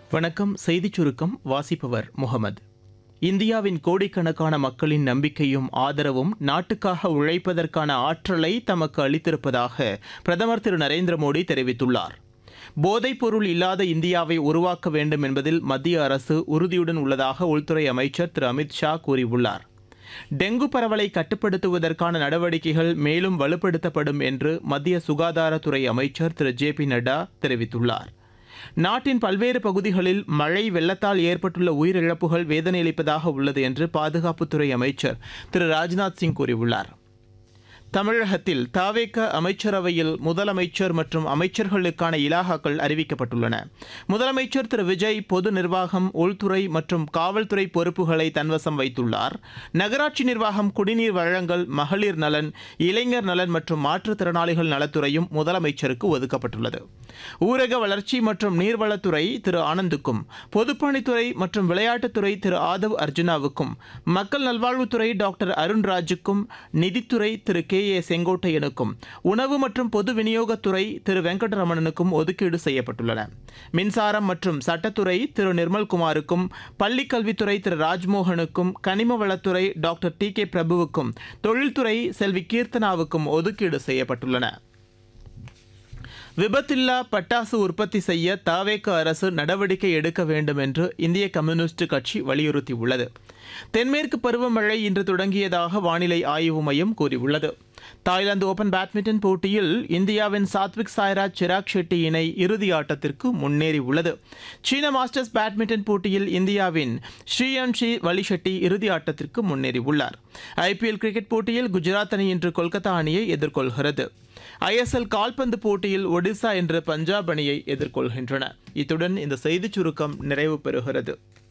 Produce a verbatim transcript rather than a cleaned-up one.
வணக்கம். செய்திச் சுருக்கம் வாசிப்பவர் முகமது. இந்தியாவின் கோடிக்கணக்கான மக்களின் நம்பிக்கையும் ஆதரவும் நாட்டுக்காக உழைப்பதற்கான ஆற்றலை தமக்கு அளித்திருப்பதாக பிரதமர் திரு நரேந்திர மோடி தெரிவித்துள்ளார். போதைப்பொருள் இல்லாத இந்தியாவை உருவாக்க வேண்டும் என்பதில் மத்திய அரசு உறுதியுடன் உள்ளதாக உள்துறை அமைச்சர் திரு அமித் ஷா கூறியுள்ளார். டெங்கு பரவலை கட்டுப்படுத்துவதற்கான நடவடிக்கைகள் மேலும் வலுப்படுத்தப்படும் என்று மத்திய சுகாதாரத்துறை அமைச்சர் திரு ஜே பி நட்டா தெரிவித்துள்ளார். நாட்டின் பல்வேறு பகுதிகளில் மழை வெள்ளத்தால் ஏற்பட்டுள்ள உயிரிழப்புகள் வேதனையளிப்பதாக உள்ளது என்று பாதுகாப்புத்துறை அமைச்சர் திரு ராஜ்நாத் சிங் கூறியுள்ளார். தமிழகத்தில் தவேக அமைச்சரவையில் முதலமைச்சர் மற்றும் அமைச்சர்களுக்கான இலாகாக்கள் அறிவிக்கப்பட்டுள்ளன. முதலமைச்சர் திரு விஜய் பொது நிர்வாகம், உள்துறை மற்றும் காவல்துறை பொறுப்புகளை தன்வசம் வைத்துள்ளார். நகராட்சி நிர்வாகம், குடிநீர் வழங்கல், மகளிர் நலன், இளைஞர் நலன் மற்றும் மாற்றுத்திறனாளிகள் நலத்துறையும் முதலமைச்சருக்கு ஒதுக்கப்பட்டுள்ளது. ஊரக வளர்ச்சி மற்றும் நீர்வளத்துறை திரு ஆனந்துக்கும், பொதுப்பணித்துறை மற்றும் விளையாட்டுத்துறை திரு ஆதவ் அர்ஜுனாவுக்கும், மக்கள் நல்வாழ்வுத்துறை டாக்டர் அருண்ராஜுக்கும், நிதித்துறை திரு கே ஏ செங்கோட்டையனுக்கும், உணவு மற்றும் பொது விநியோகத்துறை திரு வெங்கடரமணனுக்கும் ஒதுக்கீடு செய்யப்பட்டுள்ளன. மின்சாரம் மற்றும் சட்டத்துறை திரு நிர்மல்குமாருக்கும், பள்ளிக்கல்வித்துறை திரு ராஜ்மோகனுக்கும், கனிம வளத்துறை டாக்டர் டி கே பிரபுவுக்கும், தொழில்துறை செல்வி கீர்த்தனாவுக்கும் ஒதுக்கீடு செய்யப்பட்டுள்ளன. விபத்தில்லா பட்டாசு உற்பத்தி செய்ய தவேக அரசு நடவடிக்கை எடுக்க வேண்டும் என்று இந்திய கம்யூனிஸ்ட் கட்சி வலியுறுத்தியுள்ளது. தென்மேற்கு பருவமழை இன்று தொடங்கியதாக வானிலை ஆய்வு மையம் கூறியுள்ளது. தாய்லாந்து ஓபன் பேட்மிண்டன் போட்டியில் இந்தியாவின் சாத்விக் சாய்ராஜ் சிராக் ஷெட்டி இணை இறுதி ஆட்டத்திற்கு முன்னேறியுள்ளது. சீன மாஸ்டர்ஸ் பேட்மிண்டன் போட்டியில் இந்தியாவின் ஸ்ரீயான்ஷி வலிஷெட்டி இறுதி ஆட்டத்திற்கு முன்னேறியுள்ளார். ஐபிஎல் கிரிக்கெட் போட்டியில் குஜராத் அணி இன்று கொல்கத்தா அணியை எதிர்கொள்கிறது. ஐஎஸ்எல் கால்பந்து போட்டியில் ஒடிசா என்ற பஞ்சாப் அணியை எதிர்கொள்கின்றன. இத்துடன் இந்த செய்திச் சுருக்கம் நிறைவு பெறுகிறது.